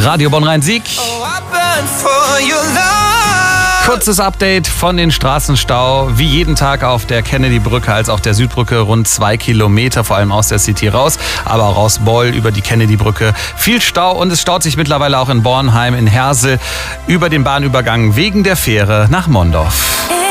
Radio Bonn-Rhein-Sieg. Kurzes Update von den Straßenstau. Wie jeden Tag auf der Kennedy-Brücke als auch der Südbrücke rund 2 Kilometer, vor allem aus der City raus, aber auch aus Beul über die Kennedy-Brücke. Viel Stau und es staut sich mittlerweile auch in Bornheim, in Hersel über den Bahnübergang wegen der Fähre nach Mondorf.